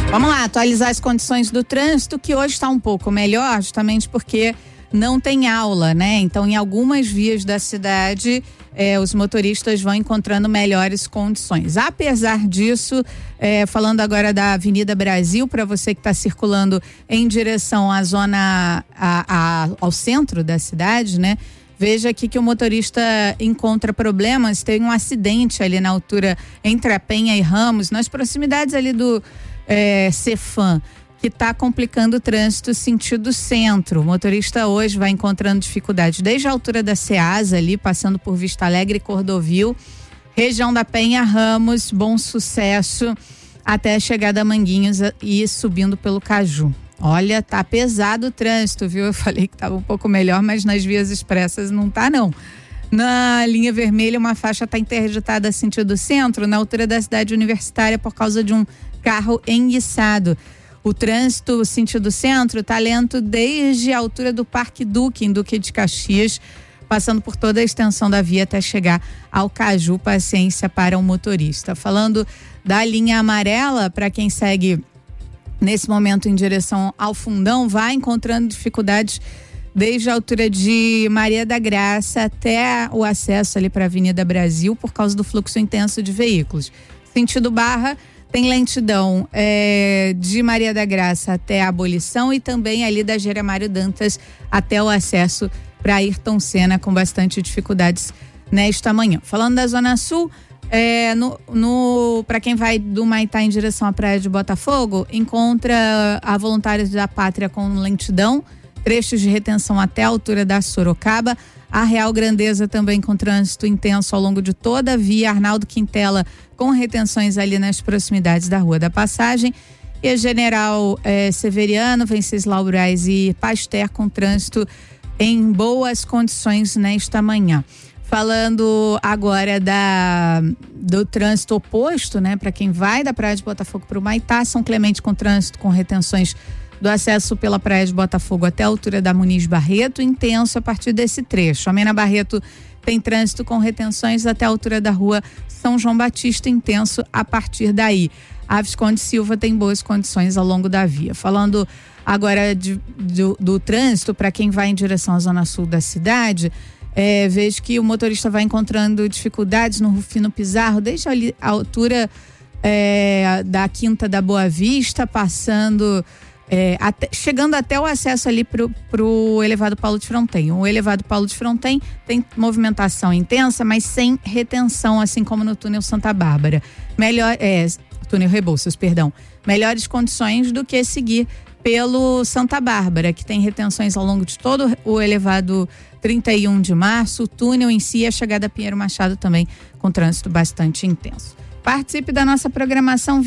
Vamos lá, atualizar as condições do trânsito, que hoje está um pouco melhor, justamente porque não tem aula, né? Então, em algumas vias da cidade, os motoristas vão encontrando melhores condições. Apesar disso, falando agora da Avenida Brasil, para você que está circulando em direção à zona, ao centro da cidade, né? Veja aqui que o motorista encontra problemas, tem um acidente ali na altura entre a Penha e Ramos, nas proximidades ali do Cefam, que está complicando o trânsito sentido centro. O motorista hoje vai encontrando dificuldades desde a altura da Ceasa ali, passando por Vista Alegre e Cordovil, região da Penha, Ramos, Bom Sucesso, até a chegada a Manguinhos e subindo pelo Caju. Olha, tá pesado o trânsito, viu? Eu falei que tava um pouco melhor, mas nas vias expressas não tá, não. Na linha vermelha, uma faixa está interditada sentido centro, na altura da cidade universitária, por causa de um carro enguiçado. O trânsito sentido centro está lento desde a altura do Parque Duque, em Duque de Caxias, passando por toda a extensão da via até chegar ao Caju. Paciência para o motorista. Falando da linha amarela, para quem segue nesse momento em direção ao Fundão, vai encontrando dificuldades desde a altura de Maria da Graça até o acesso ali para a Avenida Brasil, por causa do fluxo intenso de veículos. Sentido Barra, tem lentidão de Maria da Graça até a Abolição e também ali da Jeremário Dantas até o acesso para Ayrton Senna, com bastante dificuldades nesta manhã. Falando da Zona Sul, para quem vai do Maitá em direção à Praia de Botafogo, encontra a Voluntários da Pátria com lentidão, trechos de retenção até a altura da Sorocaba. A Real Grandeza também com trânsito intenso ao longo de toda a via. Arnaldo Quintela com retenções ali nas proximidades da Rua da Passagem. E a General Severiano, Venceslau Braz e Pasteur com trânsito em boas condições nesta manhã. Falando agora do trânsito oposto, né? Para quem vai da Praia de Botafogo para o Maitá, São Clemente com trânsito com retenções do acesso pela Praia de Botafogo até a altura da Muniz Barreto, intenso a partir desse trecho. A Mena Barreto tem trânsito com retenções até a altura da Rua São João Batista, intenso a partir daí. A Visconde Silva tem boas condições ao longo da via. Falando agora do trânsito, para quem vai em direção à zona sul da cidade, vejo que o motorista vai encontrando dificuldades no Rufino Pizarro, desde ali a altura da Quinta da Boa Vista, passando... chegando até o acesso ali pro elevado Paulo de Fronten. O elevado Paulo de Fronten tem movimentação intensa, mas sem retenção, assim como no túnel Santa Bárbara. Túnel Rebouças, perdão. Melhores condições do que seguir pelo Santa Bárbara, que tem retenções ao longo de todo o elevado 31 de março, o túnel em si, a chegada a Pinheiro Machado também com trânsito bastante intenso. Participe da nossa programação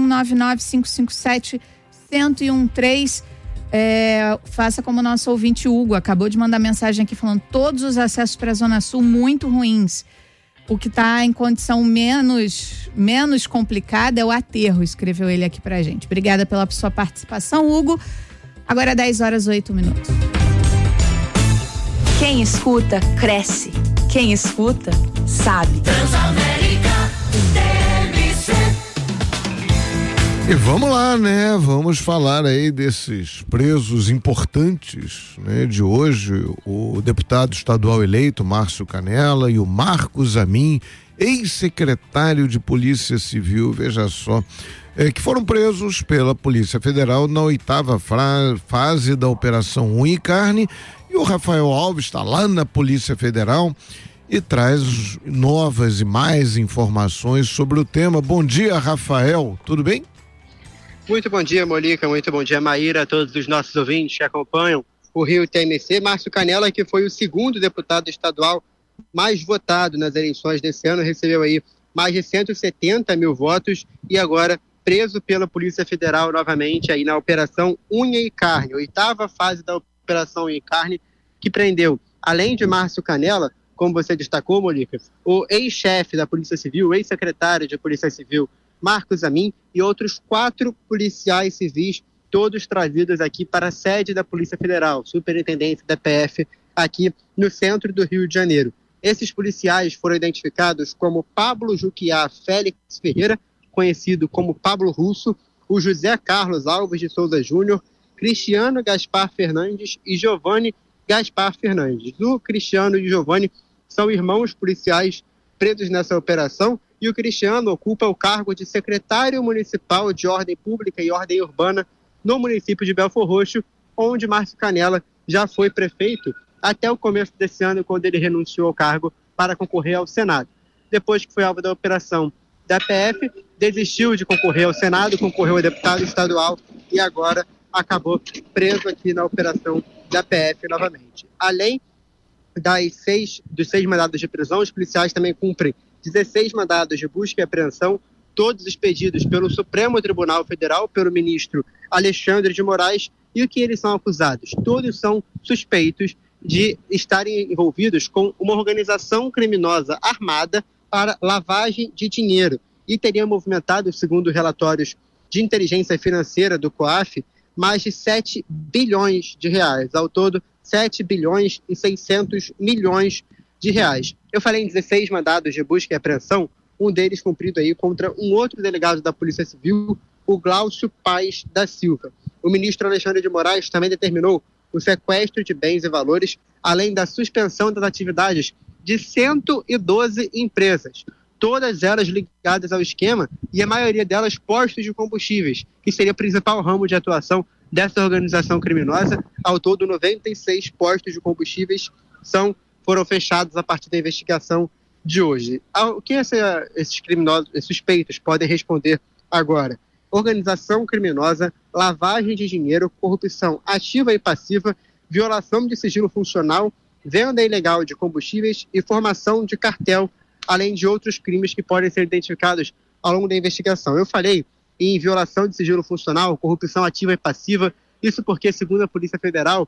2199-557-1013. Faça como o nosso ouvinte Hugo, acabou de mandar mensagem aqui falando todos os acessos para a Zona Sul muito ruins. O que está em condição menos complicada é o aterro, escreveu ele aqui pra gente. Obrigada pela sua participação, Hugo. Agora 10h08. Quem escuta, cresce. Quem escuta, sabe. Transamérica TMC. E vamos lá, né? Vamos falar aí desses presos importantes, né? De hoje, o deputado estadual eleito, Márcio Canela, e o Marcos Amin, ex-secretário de Polícia Civil, veja só, que foram presos pela Polícia Federal na 8ª fase da Operação Unha e Carne. E o Rafael Alves está lá na Polícia Federal e traz novas e mais informações sobre o tema. Bom dia, Rafael, tudo bem? Muito bom dia, Molica, muito bom dia, Maíra, a todos os nossos ouvintes que acompanham o Rio TMC. Márcio Canela, que foi o segundo deputado estadual mais votado nas eleições desse ano, recebeu aí mais de 170 mil votos e agora preso pela Polícia Federal novamente aí na Operação Unha e Carne, 8ª fase da Operação Unha e Carne, que prendeu, além de Márcio Canela, como você destacou, Molica, o ex-chefe da Polícia Civil, o ex-secretário de Polícia Civil, Marcos Amin, e outros 4 policiais civis, todos trazidos aqui para a sede da Polícia Federal, Superintendência da PF, aqui no centro do Rio de Janeiro. Esses policiais foram identificados como Pablo Juquiá Félix Ferreira, conhecido como Pablo Russo, o José Carlos Alves de Souza Júnior, Cristiano Gaspar Fernandes e Giovanni Gaspar Fernandes. O Cristiano e o Giovanni são irmãos policiais presos nessa operação e o Cristiano ocupa o cargo de secretário municipal de ordem pública e ordem urbana no município de Belfor Roxo, onde Márcio Canela já foi prefeito até o começo desse ano, quando ele renunciou ao cargo para concorrer ao Senado. Depois que foi alvo da operação da PF, desistiu de concorrer ao Senado, concorreu a deputado estadual e agora acabou preso aqui na operação da PF novamente. Além dos 6 mandados de prisão, os policiais também cumprem 16 mandados de busca e apreensão, todos expedidos pelo Supremo Tribunal Federal, pelo ministro Alexandre de Moraes. E o que eles são acusados? Todos são suspeitos de estarem envolvidos com uma organização criminosa armada para lavagem de dinheiro e teriam movimentado, segundo relatórios de inteligência financeira do COAF, mais de 7 bilhões de reais. Ao todo, 7 bilhões e 600 milhões de reais. Eu falei em 16 mandados de busca e apreensão, um deles cumprido aí contra um outro delegado da Polícia Civil, o Glaucio Paes da Silva. O ministro Alexandre de Moraes também determinou o sequestro de bens e valores, além da suspensão das atividades de 112 empresas, todas elas ligadas ao esquema e a maioria delas postos de combustíveis, que seria o principal ramo de atuação dessa organização criminosa. Ao todo, 96 postos de combustíveis foram fechados a partir da investigação de hoje. O que esses criminosos, esses suspeitos podem responder agora? Organização criminosa, lavagem de dinheiro, corrupção ativa e passiva, violação de sigilo funcional, venda ilegal de combustíveis e formação de cartel, além de outros crimes que podem ser identificados ao longo da investigação. Eu falei em violação de sigilo funcional, corrupção ativa e passiva, isso porque, segundo a Polícia Federal,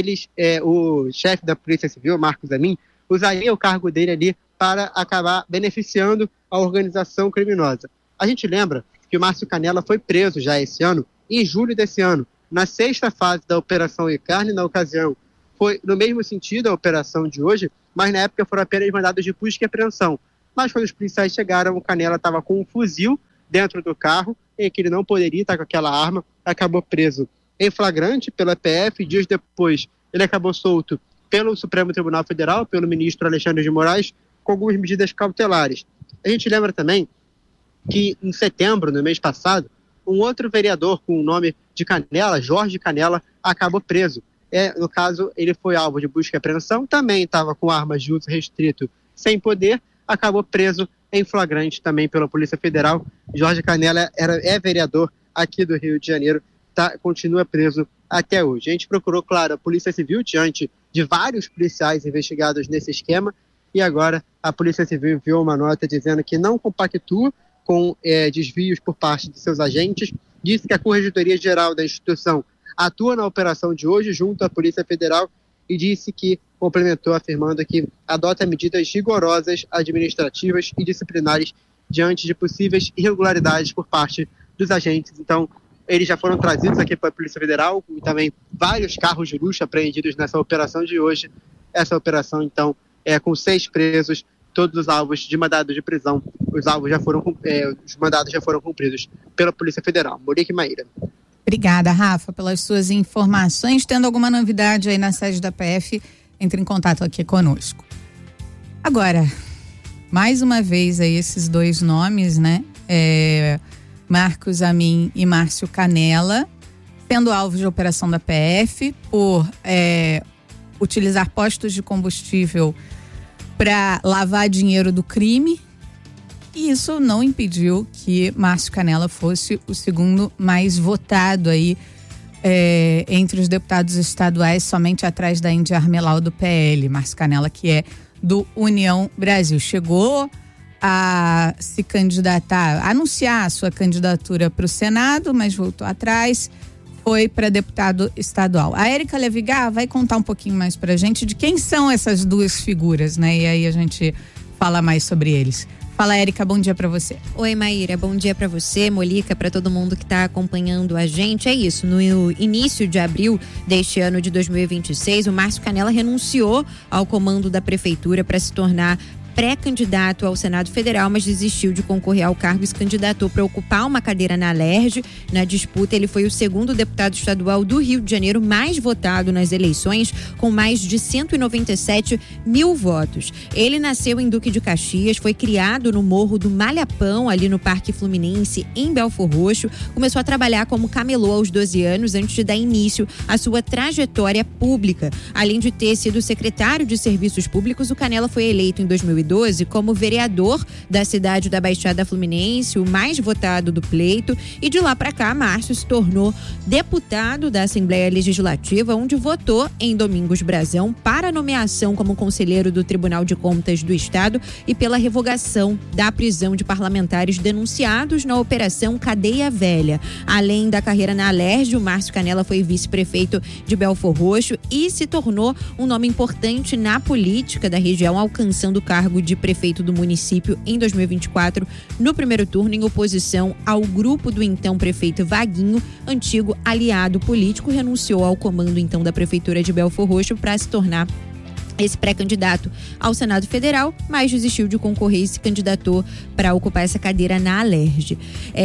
o chefe da Polícia Civil, Marcos Amin, usaria o cargo dele ali para acabar beneficiando a organização criminosa. A gente lembra que o Márcio Canela foi preso já esse ano, em julho desse ano, na 6ª fase da Operação E-Carne. Na ocasião, foi no mesmo sentido a operação de hoje, mas na época foram apenas mandados de busca e apreensão. Mas quando os policiais chegaram, o Canela estava com um fuzil dentro do carro, em que ele não poderia estar com aquela arma, acabou preso em flagrante pela PF. Dias depois, ele acabou solto pelo Supremo Tribunal Federal, pelo ministro Alexandre de Moraes, com algumas medidas cautelares. A gente lembra também que em setembro, no mês passado, um outro vereador com o nome de Canela, Jorge Canela, acabou preso. No caso, ele foi alvo de busca e apreensão, também estava com armas de uso restrito sem poder, acabou preso em flagrante também pela Polícia Federal. Jorge Canela é vereador aqui do Rio de Janeiro, continua preso até hoje. A gente procurou, claro, a Polícia Civil diante de vários policiais investigados nesse esquema e agora a Polícia Civil enviou uma nota dizendo que não compactua com desvios por parte de seus agentes, disse que a Corregedoria Geral da instituição atua na operação de hoje junto à Polícia Federal e disse que complementou afirmando que adota medidas rigorosas administrativas e disciplinares diante de possíveis irregularidades por parte dos agentes. Então, eles já foram trazidos aqui para a Polícia Federal e também vários carros de luxo apreendidos nessa operação de hoje. Essa operação, então, com 6 presos, todos os alvos de mandado de prisão, os mandados já foram cumpridos pela Polícia Federal. Morique Maíra. Obrigada, Rafa, pelas suas informações. Tendo alguma novidade aí na sede da PF, entre em contato aqui conosco. Agora, mais uma vez aí esses 2 nomes, né? Marcos Amin e Márcio Canela, sendo alvos de operação da PF por utilizar postos de combustível para lavar dinheiro do crime. E isso não impediu que Márcio Canela fosse o segundo mais votado aí entre os deputados estaduais, somente atrás da Índia Armelau do PL. Márcio Canela, que é do União Brasil, chegou a se candidatar, a anunciar a sua candidatura para o Senado, mas voltou atrás, foi para deputado estadual. A Érica Levigar vai contar um pouquinho mais para a gente de quem são essas 2 figuras, né? E aí a gente fala mais sobre eles. Fala, Érica, bom dia para você. Oi, Maíra, bom dia para você, Molica, para todo mundo que está acompanhando a gente. É isso, no início de abril deste ano de 2026, o Márcio Canela renunciou ao comando da prefeitura para se tornar pré-candidato ao Senado Federal, mas desistiu de concorrer ao cargo e se candidatou para ocupar uma cadeira na Alerj. Na disputa, ele foi o segundo deputado estadual do Rio de Janeiro mais votado nas eleições, com mais de 197 mil votos. Ele nasceu em Duque de Caxias, foi criado no Morro do Malhapão, ali no Parque Fluminense, em Belfor Roxo. Começou a trabalhar como camelô aos 12 anos, antes de dar início à sua trajetória pública. Além de ter sido secretário de Serviços Públicos, o Canela foi eleito em 2012 como vereador da cidade da Baixada Fluminense, o mais votado do pleito, e de lá para cá, Márcio se tornou deputado da Assembleia Legislativa, onde votou em Domingos Brazão para nomeação como conselheiro do Tribunal de Contas do Estado e pela revogação da prisão de parlamentares denunciados na Operação Cadeia Velha. Além da carreira na Alerj, o Márcio Canela foi vice-prefeito de Belfor Roxo e se tornou um nome importante na política da região, alcançando o cargo de prefeito do município em 2024, no primeiro turno, em oposição ao grupo do então prefeito Vaguinho, antigo aliado político. Renunciou ao comando então da prefeitura de Belfor Roxo para se tornar esse pré-candidato ao Senado Federal, mas desistiu de concorrer e se candidatou para ocupar essa cadeira na Alerj.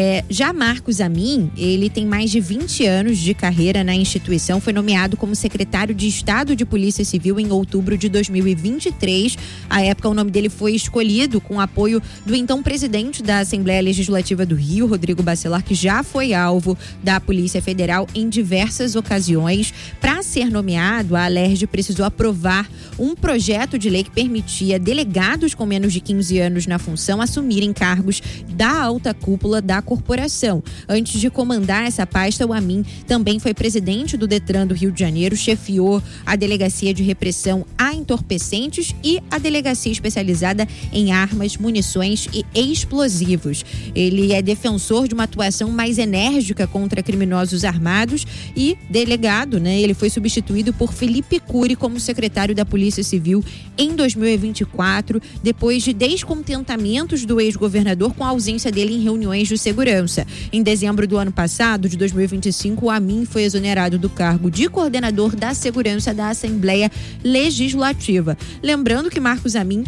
Já Marcos Amin, ele tem mais de 20 anos de carreira na instituição, foi nomeado como secretário de Estado de Polícia Civil em outubro de 2023. À época, o nome dele foi escolhido com apoio do então presidente da Assembleia Legislativa do Rio, Rodrigo Bacelar, que já foi alvo da Polícia Federal em diversas ocasiões. Para ser nomeado, a Alerj precisou aprovar um projeto de lei que permitia delegados com menos de 15 anos na função assumirem cargos da alta cúpula da corporação. Antes de comandar essa pasta, o Amin também foi presidente do Detran do Rio de Janeiro, chefiou a Delegacia de Repressão a Entorpecentes e a Delegacia Especializada em Armas, Munições e Explosivos. Ele é defensor de uma atuação mais enérgica contra criminosos armados e delegado, ele foi substituído por Felipe Cury como secretário da Polícia Civil em 2024, depois de descontentamentos do ex-governador com a ausência dele em reuniões de segurança. Em dezembro do ano passado, de 2025, o Amin foi exonerado do cargo de coordenador da segurança da Assembleia Legislativa. Lembrando que Marcos Amin,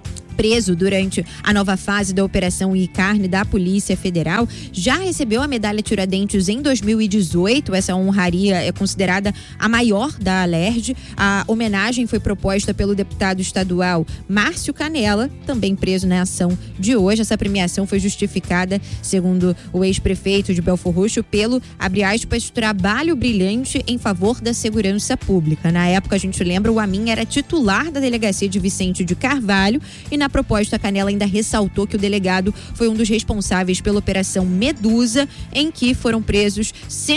preso durante a nova fase da Operação I-Carne da Polícia Federal, já recebeu a medalha Tiradentes em 2018. Essa honraria é considerada a maior da Alerj. A homenagem foi proposta pelo deputado estadual Márcio Canela, também preso na ação de hoje. Essa premiação foi justificada, segundo o ex-prefeito de Belfor Roxo, pelo, abre aspas, trabalho brilhante em favor da segurança pública. Na época, a gente lembra, o Amin era titular da delegacia de Vicente de Carvalho e na proposta, a Canela ainda ressaltou que o delegado foi um dos responsáveis pela Operação Medusa, em que foram presos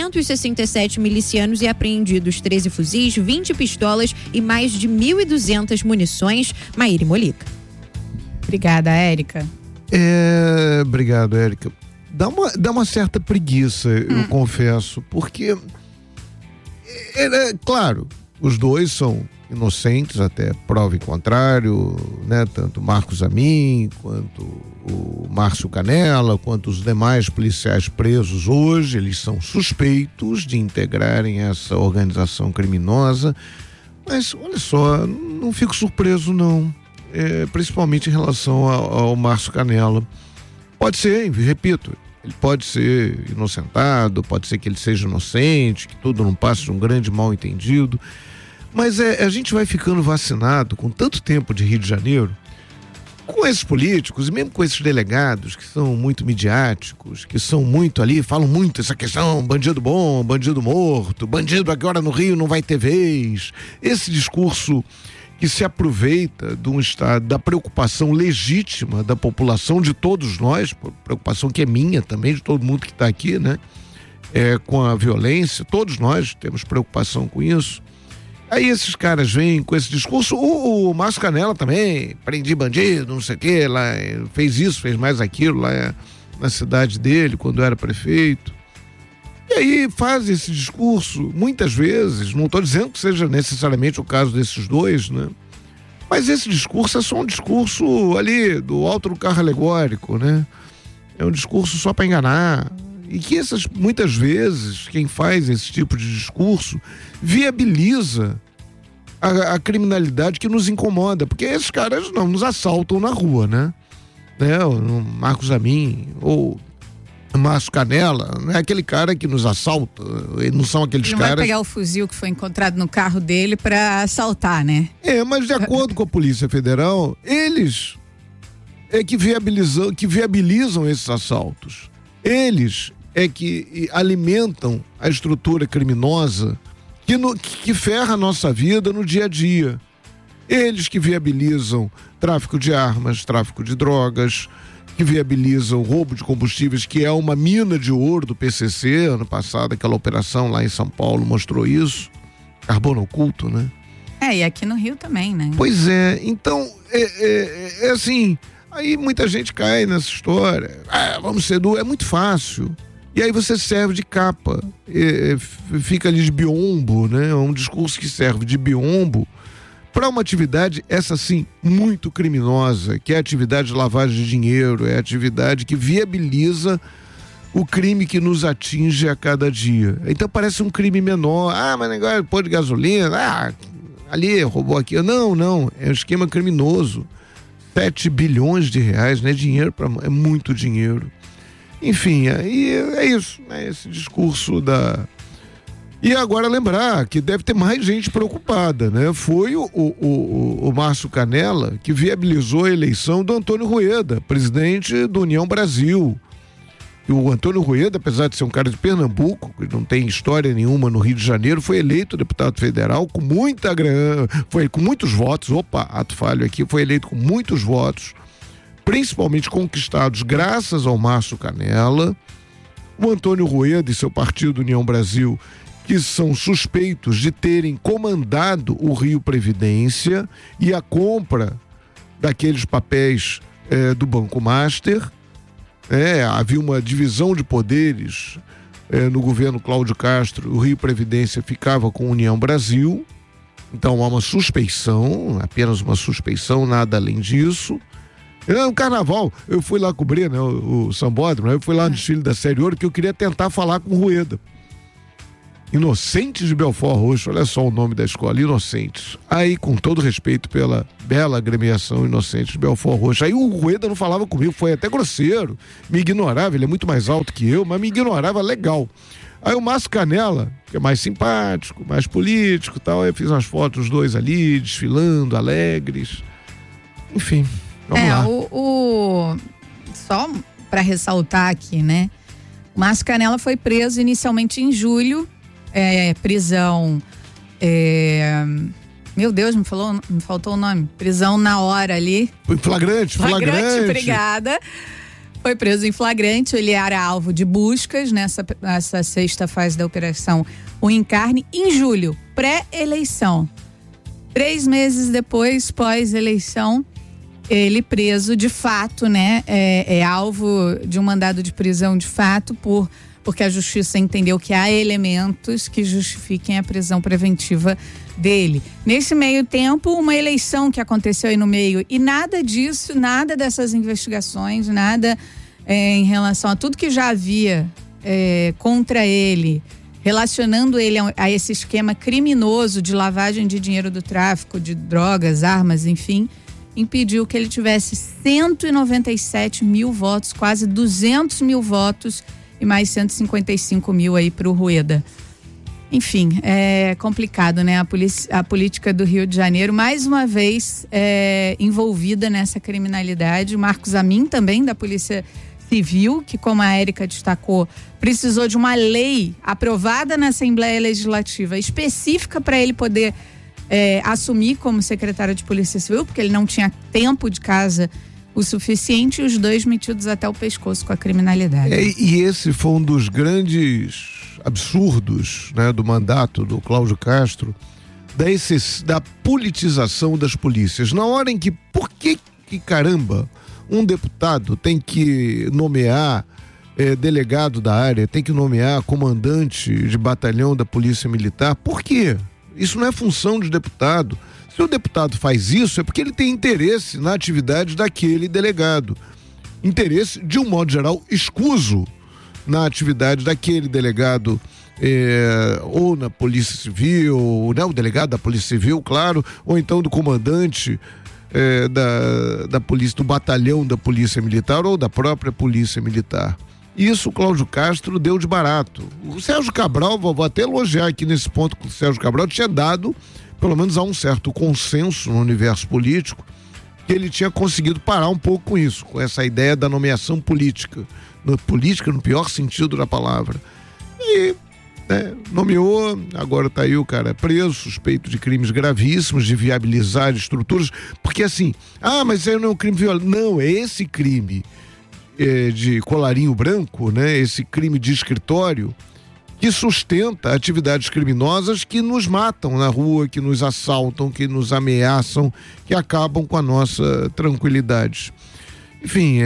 167 milicianos e apreendidos 13 fuzis, 20 pistolas e mais de 1.200 munições. Maíra e Molica. Obrigada, Érica. Obrigado, Érica. Dá uma certa preguiça, eu confesso, porque, claro, os dois são inocentes até prova em contrário, tanto Marcos Amin quanto o Márcio Canela, quanto os demais policiais presos hoje, eles são suspeitos de integrarem essa organização criminosa, mas olha só, não fico surpreso não, principalmente em relação ao Márcio Canela. Pode ser, repito, ele pode ser inocentado, pode ser que ele seja inocente, que tudo não passe de um grande mal-entendido. Mas a gente vai ficando vacinado com tanto tempo de Rio de Janeiro, com esses políticos e mesmo com esses delegados que são muito midiáticos, que são muito ali, falam muito essa questão, bandido bom, bandido morto, bandido agora no Rio não vai ter vez. Esse discurso que se aproveita de um estado, da preocupação legítima da população, de todos nós, preocupação que é minha também, de todo mundo que está aqui, com a violência, todos nós temos preocupação com isso. Aí esses caras vêm com esse discurso, o Márcio Canela também, prendi bandido, não sei o que, lá, fez isso, fez mais aquilo lá na cidade dele, quando era prefeito. E aí faz esse discurso, muitas vezes, não estou dizendo que seja necessariamente o caso desses dois, mas esse discurso é só um discurso ali, do alto do carro alegórico, É um discurso só para enganar. E que muitas vezes, quem faz esse tipo de discurso viabiliza a criminalidade que nos incomoda, porque esses caras não nos assaltam na rua, né? O Marcos Amin ou o Márcio Canela, não é aquele cara que nos assalta, não são aqueles caras... Ele vai pegar o fuzil que foi encontrado no carro dele para assaltar, né? Mas de acordo com a Polícia Federal, eles é que viabilizam esses assaltos. Eles é que alimentam a estrutura criminosa que ferra a nossa vida no dia a dia. Eles que viabilizam tráfico de armas, tráfico de drogas, que viabilizam roubo de combustíveis, que é uma mina de ouro do PCC. Ano passado, aquela operação lá em São Paulo mostrou isso. Carbono oculto, né? E aqui no Rio também, né? Pois é, então, é assim, aí muita gente cai nessa história. Vamos ser é muito fácil. E aí você serve de capa, fica ali de biombo, né? É um discurso que serve de biombo para uma atividade, essa sim, muito criminosa, que é a atividade de lavagem de dinheiro, é a atividade que viabiliza o crime que nos atinge a cada dia. Então parece um crime menor. Mas negócio de pôr de gasolina, ali roubou aqui. Não, é um esquema criminoso. 7 bilhões de reais, né? Dinheiro é muito dinheiro. Enfim, aí é isso, né? Esse discurso da... E agora lembrar que deve ter mais gente preocupada, né? Foi o Márcio Canela que viabilizou a eleição do Antônio Rueda, presidente do União Brasil. E o Antônio Rueda, apesar de ser um cara de Pernambuco, que não tem história nenhuma no Rio de Janeiro, foi eleito deputado federal com foi com muitos votos. Ato falho aqui, foi eleito com muitos votos, principalmente conquistados graças ao Márcio Canela. O Antônio Rueda e seu partido União Brasil, que são suspeitos de terem comandado o Rio Previdência e a compra daqueles papéis do Banco Master. Havia uma divisão de poderes no governo Cláudio Castro. O Rio Previdência ficava com a União Brasil. Então há uma suspeição, apenas uma suspeição, nada além disso. No carnaval, eu fui lá cobrir, né, o Sambódromo, eu fui lá no desfile da Série Ouro, que eu queria tentar falar com o Rueda. Inocentes de Belfort Roxo, olha só o nome da escola, Inocentes. Aí, com todo respeito pela bela agremiação Inocentes de Belfort Roxo, aí o Rueda não falava comigo, foi até grosseiro, me ignorava, ele é muito mais alto que eu, mas me ignorava legal. Aí o Márcio Canela, que é mais simpático, mais político e tal, aí eu fiz umas fotos, os dois ali, desfilando, alegres. Enfim, vamos lá. Só para ressaltar aqui, né? O Márcio Canela foi preso inicialmente em julho, prisão, meu Deus, me faltou o nome, prisão na hora ali. Flagrante. Obrigada. Foi preso em flagrante, ele era alvo de buscas nessa sexta fase da operação O Encarne, em julho, pré-eleição. 3 meses depois, pós-eleição, ele preso de fato, né? É alvo de um mandado de prisão de fato porque a justiça entendeu que há elementos que justifiquem a prisão preventiva dele. Nesse meio tempo, uma eleição que aconteceu aí no meio, e nada disso, nada dessas investigações, nada em relação a tudo que já havia contra ele, relacionando ele a esse esquema criminoso de lavagem de dinheiro do tráfico, de drogas, armas, enfim, impediu que ele tivesse 197 mil votos, quase 200 mil votos, e mais 155 mil aí para o Rueda. Enfim, é complicado, né? A política do Rio de Janeiro, mais uma vez, envolvida nessa criminalidade. O Marcos Amin também, da Polícia Civil, que, como a Érica destacou, precisou de uma lei aprovada na Assembleia Legislativa específica para ele poder assumir como secretário de Polícia Civil, porque ele não tinha tempo de casa o suficiente, e os dois metidos até o pescoço com a criminalidade. E esse foi um dos grandes absurdos, né, do mandato do Cláudio Castro, da politização das polícias. Na hora em que, por que caramba, um deputado tem que nomear delegado da área, tem que nomear comandante de batalhão da Polícia Militar? Por quê? Isso não é função de deputado. Se o deputado faz isso, é porque ele tem interesse na atividade daquele delegado. Interesse, de um modo geral, escuso na atividade daquele delegado ou na Polícia Civil, né, o delegado da Polícia Civil, claro, ou então do comandante da polícia, do batalhão da Polícia Militar ou da própria Polícia Militar. Isso o Cláudio Castro deu de barato. O Sérgio Cabral, vou até elogiar aqui nesse ponto que o Sérgio Cabral tinha dado, pelo menos há um certo consenso no universo político, que ele tinha conseguido parar um pouco com isso, com essa ideia da nomeação política. Política no pior sentido da palavra. E nomeou, agora tá aí o cara preso, suspeito de crimes gravíssimos, de viabilizar estruturas, porque assim, mas isso aí não é um crime violento. Não, é esse crime de colarinho branco, né? Esse crime de escritório que sustenta atividades criminosas que nos matam na rua, que nos assaltam, que nos ameaçam, que acabam com a nossa tranquilidade. Enfim,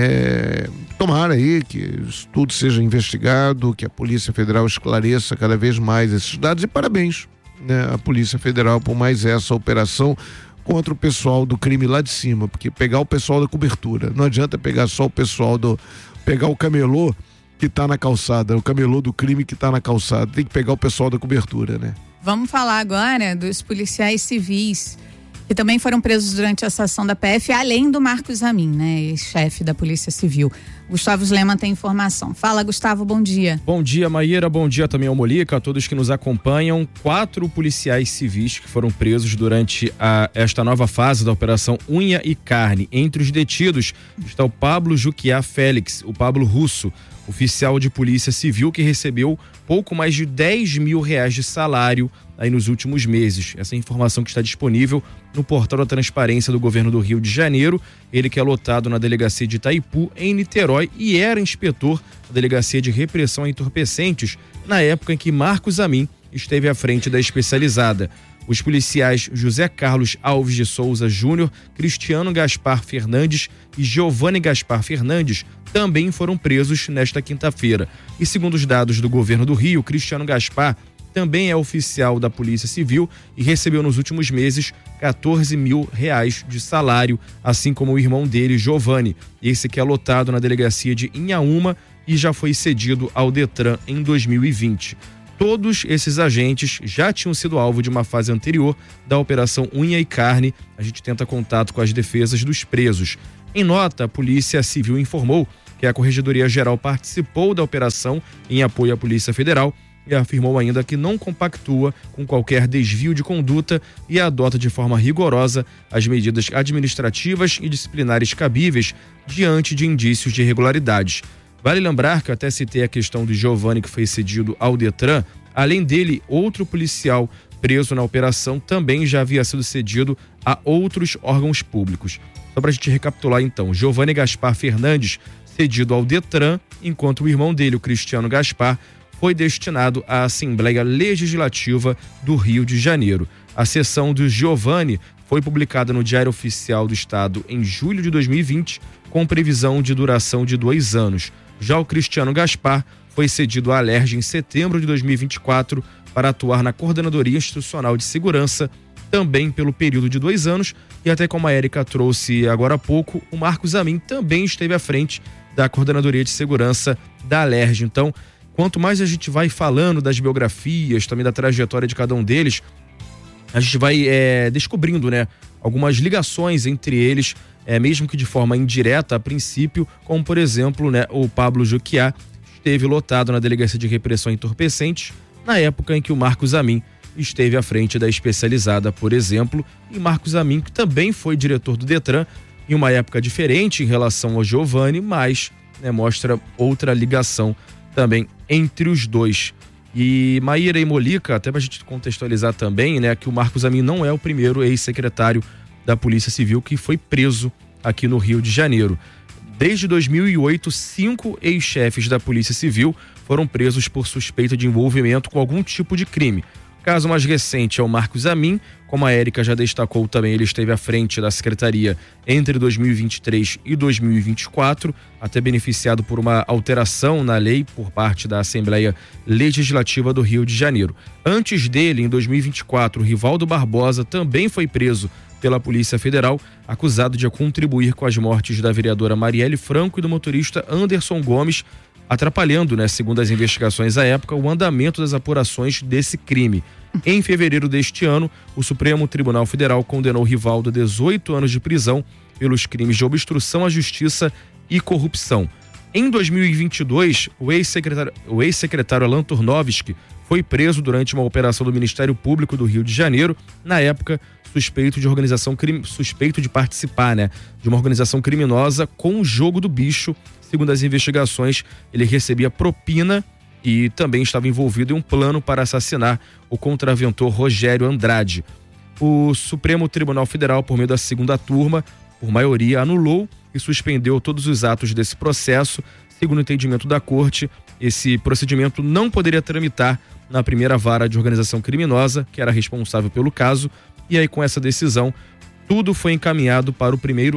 tomara aí que isso tudo seja investigado, que a Polícia Federal esclareça cada vez mais esses dados, e parabéns, né, à Polícia Federal por mais essa operação contra o pessoal do crime lá de cima, porque pegar o pessoal da cobertura, não adianta pegar só o pessoal pegar o camelô que tá na calçada, o camelô do crime que tá na calçada, tem que pegar o pessoal da cobertura, né? Vamos falar agora dos policiais civis que também foram presos durante essa ação da PF, além do Marcos Amin, né, ex-chefe da Polícia Civil. Gustavo Lema tem informação. Fala, Gustavo, bom dia. Bom dia, Maíra, bom dia também ao Molica, a todos que nos acompanham. 4 policiais civis que foram presos durante esta nova fase da Operação Unha e Carne. Entre os detidos está o Pablo Juquiá Félix, o Pablo Russo, oficial de Polícia Civil que recebeu pouco mais de R$10 mil de salário aí nos últimos meses. Essa informação que está disponível no portal da Transparência do Governo do Rio de Janeiro. Ele que é lotado na delegacia de Itaipu, em Niterói, e era inspetor da Delegacia de Repressão a Entorpecentes na época em que Marcos Amin esteve à frente da especializada. Os policiais José Carlos Alves de Souza Júnior, Cristiano Gaspar Fernandes e Giovanni Gaspar Fernandes também foram presos nesta quinta-feira. E segundo os dados do Governo do Rio, Cristiano Gaspar também é oficial da Polícia Civil e recebeu nos últimos meses R$14 mil de salário, assim como o irmão dele, Giovanni, esse que é lotado na delegacia de Inhaúma e já foi cedido ao Detran em 2020. Todos esses agentes já tinham sido alvo de uma fase anterior da Operação Unha e Carne. A gente tenta contato com as defesas dos presos. Em nota, a Polícia Civil informou que a Corregedoria Geral participou da operação em apoio à Polícia Federal e afirmou ainda que não compactua com qualquer desvio de conduta e adota de forma rigorosa as medidas administrativas e disciplinares cabíveis diante de indícios de irregularidades. Vale lembrar que eu até citei a questão do Giovanni, que foi cedido ao Detran. Além dele, outro policial preso na operação também já havia sido cedido a outros órgãos públicos. Só para a gente recapitular então, Giovanni Gaspar Fernandes cedido ao Detran, enquanto o irmão dele, o Cristiano Gaspar, foi destinado à Assembleia Legislativa do Rio de Janeiro. A sessão do Giovanni foi publicada no Diário Oficial do Estado em julho de 2020, com previsão de duração de 2 anos. Já o Cristiano Gaspar foi cedido à Alerj em setembro de 2024 para atuar na Coordenadoria Institucional de Segurança, também pelo período de 2 anos, e até como a Érica trouxe agora há pouco, o Marcos Amin também esteve à frente da Coordenadoria de Segurança da Alerj. Então, quanto mais a gente vai falando das biografias, também da trajetória de cada um deles, a gente vai descobrindo, né, algumas ligações entre eles, mesmo que de forma indireta a princípio, como por exemplo, né, o Pablo Juquiá esteve lotado na Delegacia de Repressão a Entorpecentes na época em que o Marcos Amin esteve à frente da especializada, por exemplo, e Marcos Amin, que também foi diretor do Detran em uma época diferente em relação ao Giovanni, mas, né, mostra outra ligação também entre os dois. E Maíra e Molica, até pra gente contextualizar também, né, que o Marcos Amin não é o primeiro ex-secretário da Polícia Civil que foi preso aqui no Rio de Janeiro. Desde 2008, 5 ex-chefes da Polícia Civil foram presos por suspeita de envolvimento com algum tipo de crime. O caso mais recente é o Marcos Amin, como a Érica já destacou também, ele esteve à frente da secretaria entre 2023 e 2024, até beneficiado por uma alteração na lei por parte da Assembleia Legislativa do Rio de Janeiro. Antes dele, em 2024, Rivaldo Barbosa também foi preso pela Polícia Federal, acusado de contribuir com as mortes da vereadora Marielle Franco e do motorista Anderson Gomes, atrapalhando, né, segundo as investigações à época, o andamento das apurações desse crime. Em fevereiro deste ano, o Supremo Tribunal Federal condenou Rivaldo a 18 anos de prisão pelos crimes de obstrução à justiça e corrupção. Em 2022, o ex-secretário Alan Turnovski foi preso durante uma operação do Ministério Público do Rio de Janeiro, na época suspeito de participar, né, de uma organização criminosa com o jogo do bicho. Segundo as investigações, ele recebia propina e também estava envolvido em um plano para assassinar o contraventor Rogério Andrade. O Supremo Tribunal Federal, por meio da segunda turma, por maioria, anulou e suspendeu todos os atos desse processo. Segundo o entendimento da corte, esse procedimento não poderia tramitar na primeira vara de organização criminosa, que era responsável pelo caso, e aí com essa decisão, tudo foi encaminhado para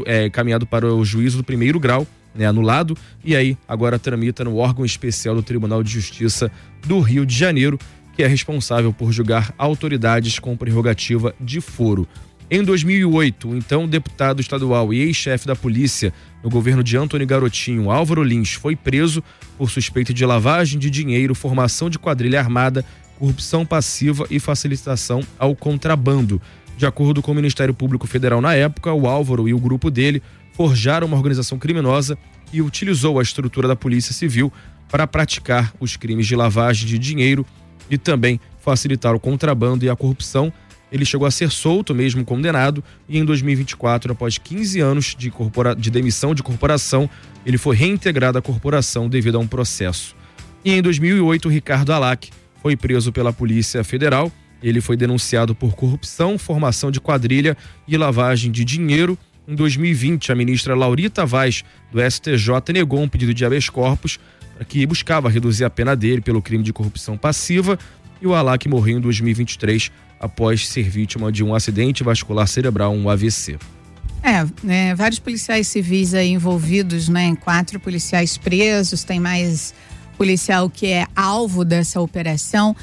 o juízo do primeiro grau, né, anulado, e aí agora tramita no órgão especial do Tribunal de Justiça do Rio de Janeiro, que é responsável por julgar autoridades com prerrogativa de foro. Em 2008, o então deputado estadual e ex-chefe da polícia no governo de Antônio Garotinho, Álvaro Lins, foi preso por suspeita de lavagem de dinheiro, formação de quadrilha armada, corrupção passiva e facilitação ao contrabando. De acordo com o Ministério Público Federal na época, o Álvaro e o grupo dele forjaram uma organização criminosa e utilizou a estrutura da Polícia Civil para praticar os crimes de lavagem de dinheiro e também facilitar o contrabando e a corrupção. Ele chegou a ser solto, mesmo condenado, e em 2024, após 15 anos de demissão de corporação, ele foi reintegrado à corporação devido a um processo. E em 2008, Ricardo Alac foi preso pela Polícia Federal. Ele foi denunciado por corrupção, formação de quadrilha e lavagem de dinheiro. Em 2020, a ministra Laurita Vaz, do STJ, negou um pedido de habeas corpus que buscava reduzir a pena dele pelo crime de corrupção passiva, e o Alac morreu em 2023 após ser vítima de um acidente vascular cerebral, um AVC. Vários policiais civis aí envolvidos, né? 4 policiais presos, tem mais policial que é alvo dessa operação.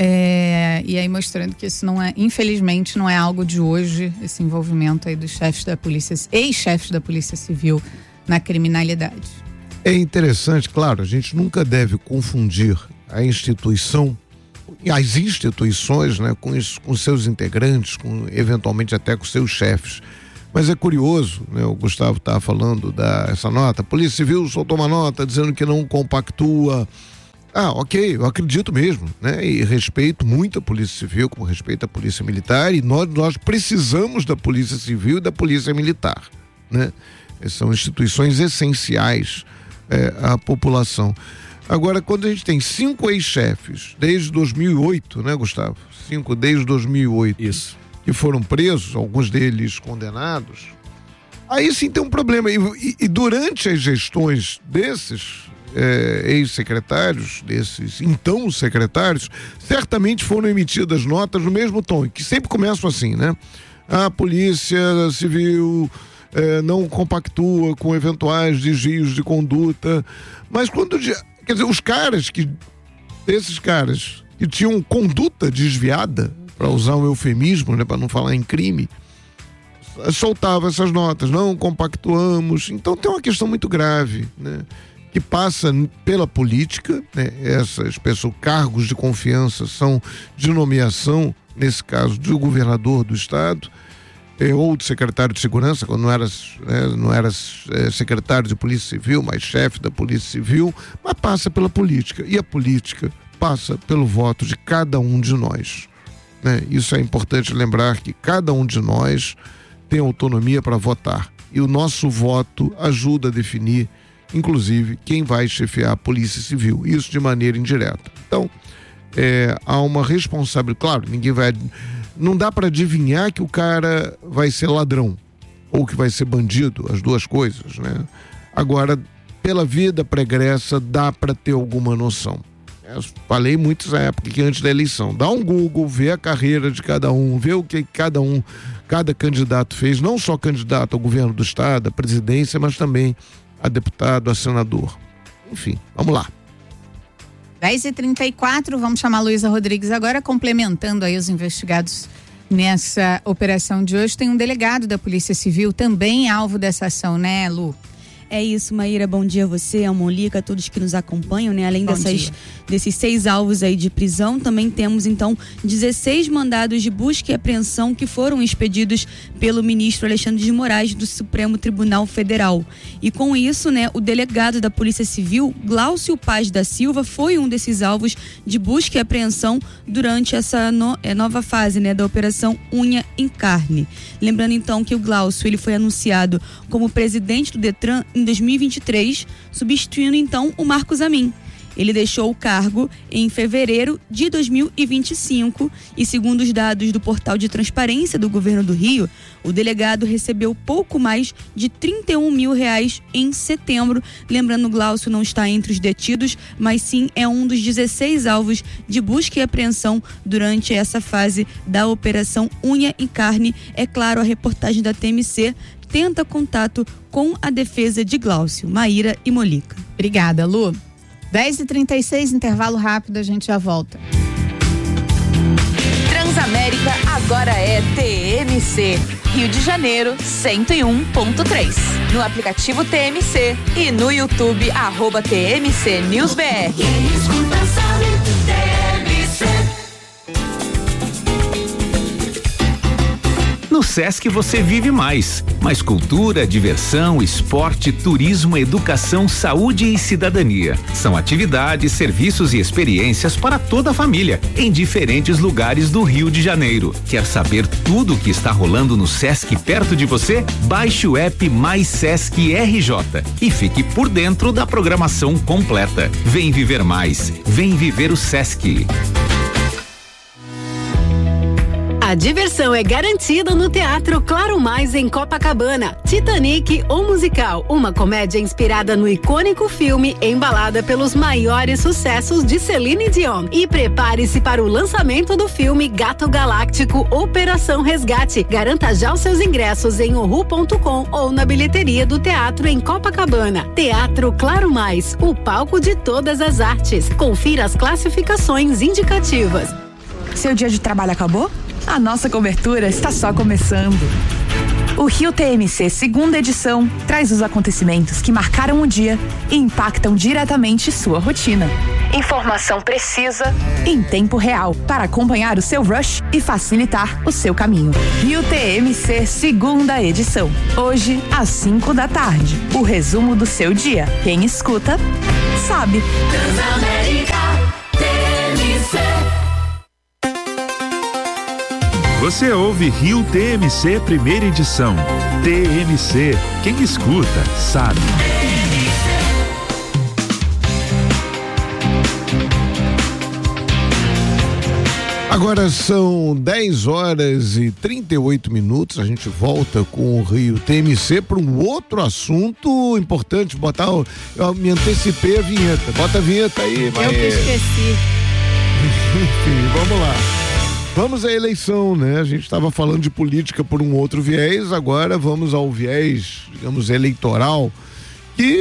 E aí mostrando que isso não é, infelizmente, não é algo de hoje, esse envolvimento aí dos chefes da polícia, ex-chefes da Polícia Civil na criminalidade. É interessante, claro, a gente nunca deve confundir a instituição, as instituições, né, com os seus integrantes, eventualmente até com seus chefes. Mas é curioso, né, o Gustavo estava falando dessa nota, a Polícia Civil soltou uma nota dizendo que não compactua. Ok, eu acredito mesmo, né? E respeito muito a Polícia Civil, como respeito a Polícia Militar, e nós precisamos da Polícia Civil e da Polícia Militar, né? São instituições essenciais à população. Agora, quando a gente tem 5 ex-chefes desde 2008, né, Gustavo? 5 desde 2008. Isso. Que foram presos, alguns deles condenados, aí sim tem um problema. E durante as gestões desses ex-secretários, desses então secretários, certamente foram emitidas notas no mesmo tom, que sempre começam assim, né? A Polícia Civil não compactua com eventuais desvios de conduta, mas quer dizer, esses caras que tinham conduta desviada, para usar um eufemismo, né, para não falar em crime, soltava essas notas, não compactuamos. Então tem uma questão muito grave, né, que passa pela política, né? Essas pessoas, cargos de confiança, são de nomeação, nesse caso, do governador do estado, ou do secretário de segurança, quando não era secretário de Polícia Civil, mas chefe da Polícia Civil, mas passa pela política. E a política passa pelo voto de cada um de nós, né? Isso é importante lembrar, que cada um de nós tem autonomia para votar. E o nosso voto ajuda a definir, inclusive, quem vai chefiar a Polícia Civil. Isso de maneira indireta. Então, há uma responsabilidade. Claro, não dá para adivinhar que o cara vai ser ladrão ou que vai ser bandido, as duas coisas, né? Agora, pela vida pregressa, dá para ter alguma noção. Eu falei muito na época, que antes da eleição, dá um Google, vê a carreira de cada um, vê o que cada candidato fez, não só candidato ao governo do estado, à presidência, mas também a deputado, a senador. Enfim, vamos lá. 10h34, vamos chamar a Luísa Rodrigues agora, complementando aí os investigados nessa operação de hoje. Tem um delegado da Polícia Civil também alvo dessa ação, né, Lu? É isso, Maíra, bom dia a você, a Molica, a todos que nos acompanham, né? Além desses 6 alvos aí de prisão, também temos então 16 mandados de busca e apreensão que foram expedidos pelo ministro Alexandre de Moraes do Supremo Tribunal Federal. E com isso, né, o delegado da Polícia Civil, Glaucio Paz da Silva, foi um desses alvos de busca e apreensão durante essa nova fase, né, da Operação Unha em Carne. Lembrando então que o Glaucio, ele foi anunciado como presidente do Detran em 2023, substituindo então o Marcos Amin. Ele deixou o cargo em fevereiro de 2025 e, segundo os dados do portal de transparência do governo do Rio, o delegado recebeu pouco mais de R$31 mil em setembro. Lembrando, o Glaucio não está entre os detidos, mas sim é um dos 16 alvos de busca e apreensão durante essa fase da Operação Unha em Carne. É claro, a reportagem da TMC tenta contato com a defesa de Glaucio. Maíra e Molica. Obrigada, Lu. 10h36, intervalo rápido, a gente já volta. Transamérica agora é TMC. Rio de Janeiro, 101.3. No aplicativo TMC e no YouTube, @TMC News BR. Quem escuta sabe, TMC. No Sesc você vive mais cultura, diversão, esporte, turismo, educação, saúde e cidadania. São atividades, serviços e experiências para toda a família, em diferentes lugares do Rio de Janeiro. Quer saber tudo o que está rolando no Sesc perto de você? Baixe o app Mais Sesc RJ e fique por dentro da programação completa. Vem viver mais, vem viver o Sesc. A diversão é garantida no Teatro Claro Mais em Copacabana. Titanic, o musical, uma comédia inspirada no icônico filme, embalada pelos maiores sucessos de Celine Dion. E prepare-se para o lançamento do filme Gato Galáctico Operação Resgate. Garanta já os seus ingressos em uhu.com ou na bilheteria do teatro em Copacabana. Teatro Claro Mais, o palco de todas as artes. Confira as classificações indicativas. Seu dia de trabalho acabou? A nossa cobertura está só começando. O Rio TMC segunda edição traz os acontecimentos que marcaram o dia e impactam diretamente sua rotina. Informação precisa em tempo real para acompanhar o seu rush e facilitar o seu caminho. Rio TMC segunda edição. Hoje, às 5 da tarde. O resumo do seu dia. Quem escuta, sabe. Transamérica, TMC. Você ouve Rio TMC primeira edição. TMC, quem escuta, sabe. Agora são 10h38. A gente volta com o Rio TMC para um outro assunto importante. Eu me antecipei a vinheta. Bota a vinheta aí, Eu que esqueci. Enfim, vamos lá. Vamos à eleição, né? A gente estava falando de política por um outro viés, agora vamos ao viés, digamos, eleitoral, que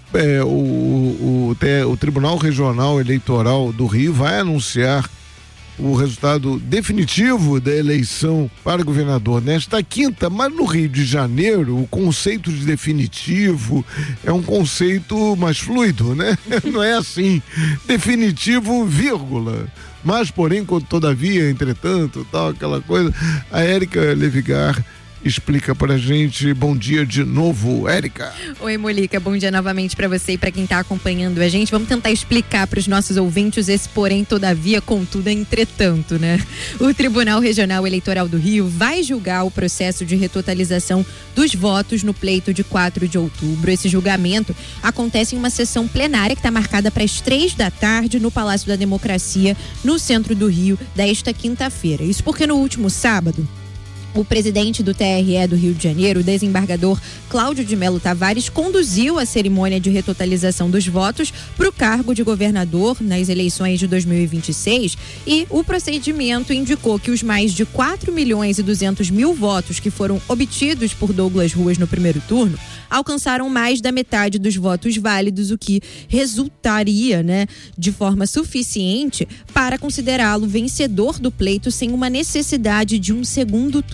o Tribunal Regional Eleitoral do Rio vai anunciar o resultado definitivo da eleição para governador nesta quinta, mas no Rio de Janeiro o conceito de definitivo é um conceito mais fluido, né? Não é assim, definitivo, vírgula. Mas, porém, todavia, entretanto, tal, aquela coisa, a Érica Levigar explica pra gente. Bom dia de novo, Érica. Oi, Molica, bom dia novamente pra você e pra quem tá acompanhando a gente. Vamos tentar explicar pros nossos ouvintes esse porém, todavia, contudo, entretanto, né? O Tribunal Regional Eleitoral do Rio vai julgar o processo de retotalização dos votos no pleito de 4 de outubro. Esse julgamento acontece em uma sessão plenária que está marcada para as 3 da tarde no Palácio da Democracia, no centro do Rio, desta quinta-feira. Isso porque no último sábado, o presidente do TRE do Rio de Janeiro, o desembargador Cláudio de Melo Tavares, conduziu a cerimônia de retotalização dos votos para o cargo de governador nas eleições de 2026 e o procedimento indicou que os mais de 4.200.000 votos que foram obtidos por Douglas Ruas no primeiro turno alcançaram mais da metade dos votos válidos, o que resultaria, né, de forma suficiente para considerá-lo vencedor do pleito sem uma necessidade de um segundo turno.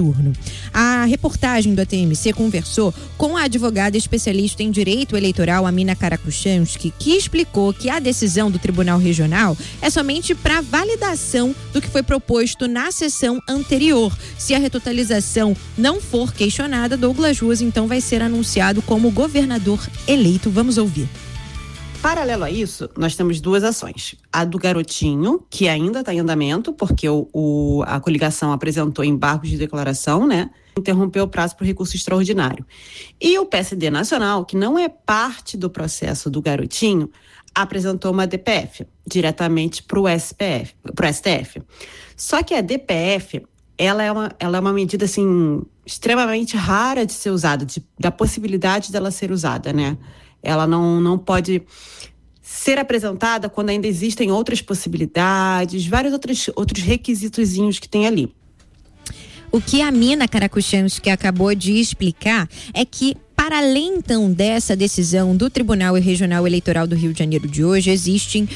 turno. A reportagem do ATMC conversou com a advogada especialista em direito eleitoral, Amina Karakuchansky, que explicou que a decisão do Tribunal Regional é somente para validação do que foi proposto na sessão anterior. Se a retotalização não for questionada, Douglas Ruas então vai ser anunciado como governador eleito. Vamos ouvir. Paralelo a isso, nós temos duas ações. A do Garotinho, que ainda está em andamento, porque a coligação apresentou embargos de declaração, né? Interrompeu o prazo para o recurso extraordinário. E o PSD Nacional, que não é parte do processo do Garotinho, apresentou uma DPF diretamente para o STF. Só que a DPF, ela é uma medida, assim, extremamente rara de ser usada, da possibilidade dela ser usada, né? Ela não pode ser apresentada quando ainda existem outras possibilidades, vários outros requisitozinhos que tem ali. O que a Amina Karakuchansky acabou de explicar é que, para além, então, dessa decisão do Tribunal Regional Eleitoral do Rio de Janeiro de hoje, existem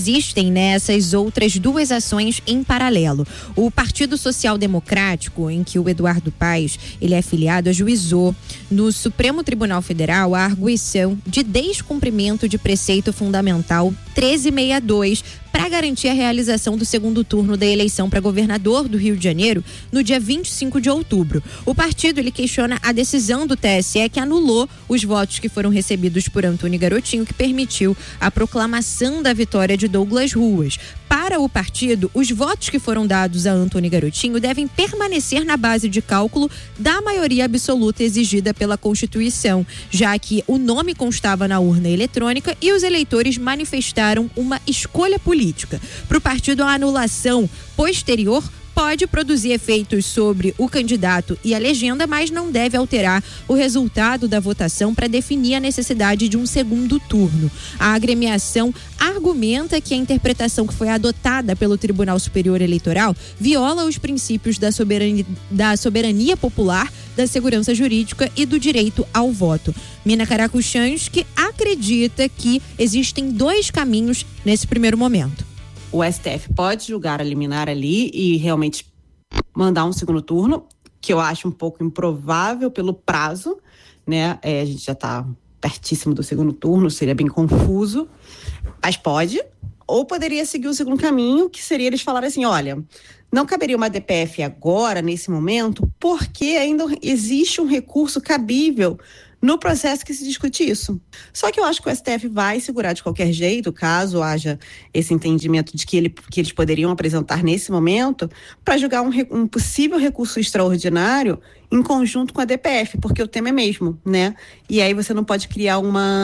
essas outras duas ações em paralelo. O Partido Social Democrático, em que o Eduardo Paes ele é filiado, ajuizou no Supremo Tribunal Federal a arguição de descumprimento de preceito fundamental 1362 para garantir a realização do segundo turno da eleição para governador do Rio de Janeiro no dia 25 de outubro. O partido ele questiona a decisão do TSE que anulou os votos que foram recebidos por Antônio Garotinho, que permitiu a proclamação da vitória de Douglas Ruas. Para o partido, os votos que foram dados a Antônio Garotinho devem permanecer na base de cálculo da maioria absoluta exigida pela Constituição, já que o nome constava na urna eletrônica e os eleitores manifestaram uma escolha política. Para o partido, a anulação posterior pode produzir efeitos sobre o candidato e a legenda, mas não deve alterar o resultado da votação para definir a necessidade de um segundo turno. A agremiação argumenta que a interpretação que foi adotada pelo Tribunal Superior Eleitoral viola os princípios da soberania popular, da segurança jurídica e do direito ao voto. Amina Karakuchansky acredita que existem dois caminhos nesse primeiro momento. O STF pode julgar a liminar ali e realmente mandar um segundo turno, que eu acho um pouco improvável pelo prazo, né? A gente já está pertíssimo do segundo turno, seria bem confuso, mas pode. Ou poderia seguir o segundo caminho, que seria eles falarem assim, olha, não caberia uma DPF agora, nesse momento, porque ainda existe um recurso cabível no processo que se discute isso. Só que eu acho que o STF vai segurar de qualquer jeito, caso haja esse entendimento de que eles poderiam apresentar nesse momento, para julgar um possível recurso extraordinário em conjunto com a DPF, porque o tema é mesmo, né? E aí você não pode criar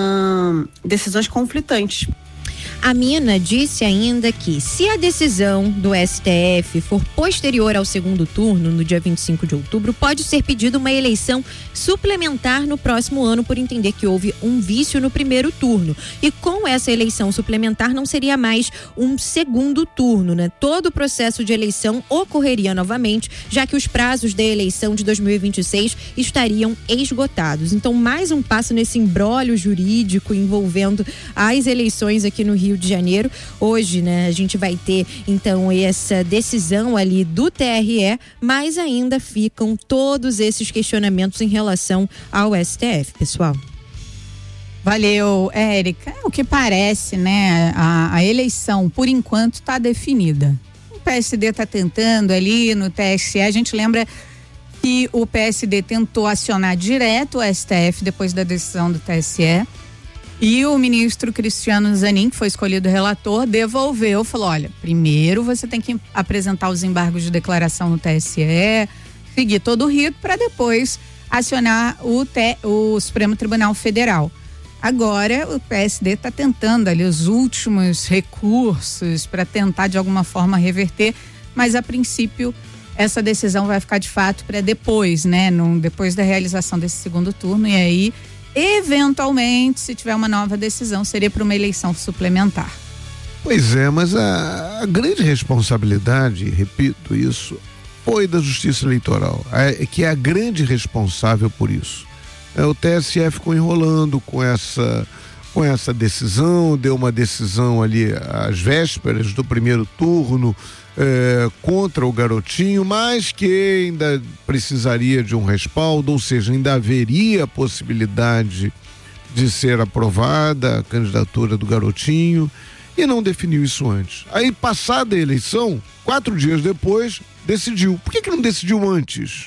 decisões conflitantes. A Amina disse ainda que, se a decisão do STF for posterior ao segundo turno, no dia 25 de outubro, pode ser pedida uma eleição suplementar no próximo ano, por entender que houve um vício no primeiro turno. E com essa eleição suplementar não seria mais um segundo turno, né? Todo o processo de eleição ocorreria novamente, já que os prazos da eleição de 2026 estariam esgotados. Então, mais um passo nesse imbróglio jurídico envolvendo as eleições aqui no Rio de Janeiro. Hoje, né, a gente vai ter então essa decisão ali do TRE, mas ainda ficam todos esses questionamentos em relação ao STF, pessoal. Valeu, Érica. O que parece, né, a eleição, por enquanto, está definida. O PSD está tentando ali no TSE, a gente lembra que o PSD tentou acionar direto o STF depois da decisão do TSE. E o ministro Cristiano Zanin, que foi escolhido relator, devolveu, falou, olha, primeiro você tem que apresentar os embargos de declaração no TSE, seguir todo o rito para depois acionar o Supremo Tribunal Federal. Agora o PSD está tentando ali os últimos recursos para tentar de alguma forma reverter, mas a princípio essa decisão vai ficar de fato para depois, né? Depois da realização desse segundo turno, e aí eventualmente, se tiver uma nova decisão, seria para uma eleição suplementar. Pois é, mas a grande responsabilidade, repito isso, foi da Justiça Eleitoral, que é a grande responsável por isso. O TSE ficou enrolando com essa com essa decisão, deu uma decisão ali às vésperas do primeiro turno contra o Garotinho, mas que ainda precisaria de um respaldo, ou seja, ainda haveria a possibilidade de ser aprovada a candidatura do Garotinho, e não definiu isso antes. Aí, passada a eleição, 4 dias depois, decidiu. Por que não decidiu antes?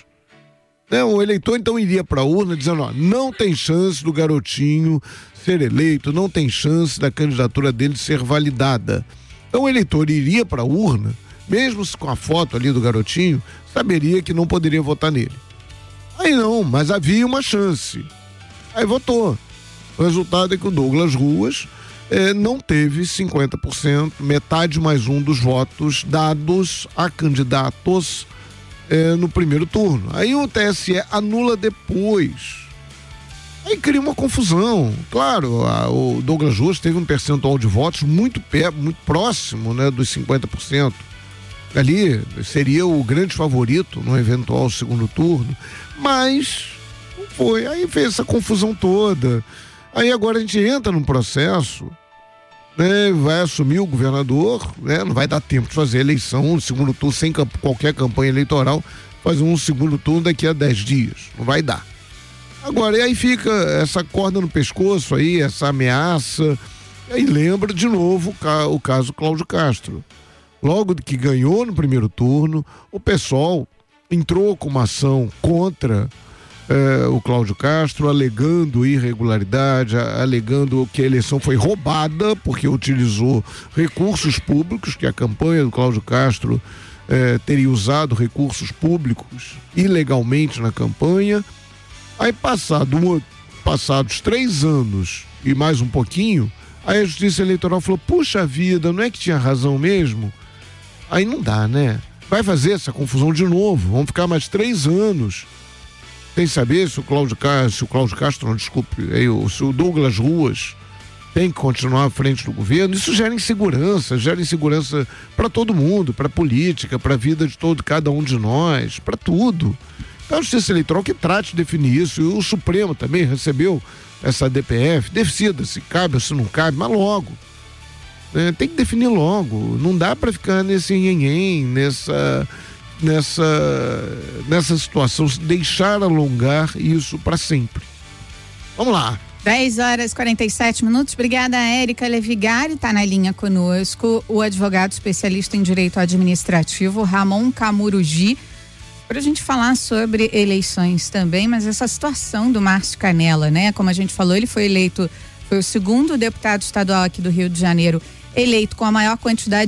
O eleitor então iria para a urna dizendo, não tem chance do Garotinho ser eleito, não tem chance da candidatura dele ser validada. Então o eleitor iria para a urna, mesmo com a foto ali do Garotinho, saberia que não poderia votar nele. Aí não, mas havia uma chance. Aí votou. O resultado é que o Douglas Ruas não teve 50%, metade mais um dos votos dados a candidatos no primeiro turno. Aí o TSE anula depois. Aí cria uma confusão. Claro, o Douglas Ruas teve um percentual de votos muito próximo, né, dos 50%. Ali seria o grande favorito no eventual segundo turno, mas não foi. Aí fez essa confusão toda. Aí agora a gente entra num processo, né, vai assumir o governador, né, não vai dar tempo de fazer eleição, um segundo turno sem qualquer campanha eleitoral, fazer um segundo turno daqui a 10 dias. Não vai dar. Agora, e aí fica essa corda no pescoço aí, essa ameaça, e aí lembra de novo o caso Cláudio Castro. Logo que ganhou no primeiro turno, o PSOL entrou com uma ação contra o Cláudio Castro, alegando irregularidade, alegando que a eleição foi roubada porque utilizou recursos públicos, que a campanha do Cláudio Castro teria usado recursos públicos ilegalmente na campanha. Aí passados 3 anos e mais um pouquinho, aí a Justiça Eleitoral falou, puxa vida, não é que tinha razão mesmo? Aí não dá, né? Vai fazer essa confusão de novo, vamos ficar mais 3 anos sem saber se o Cláudio Castro, se o Douglas Ruas tem que continuar à frente do governo. Isso gera insegurança para todo mundo, para a política, para a vida de cada um de nós, para tudo. Então a Justiça Eleitoral que trate de definir isso, e o Supremo também recebeu essa DPF, decida se cabe ou se não cabe, mas logo. Tem que definir logo, não dá para ficar nesse nhenhen, nessa situação, deixar alongar isso para sempre. Vamos lá. 10h47. Obrigada, Érica Levigari. Está na linha conosco o advogado especialista em direito administrativo, Ramon Camurugi, para a gente falar sobre eleições também, mas essa situação do Márcio Canella, né? Como a gente falou, ele foi o segundo deputado estadual aqui do Rio de Janeiro eleito com a maior quantidade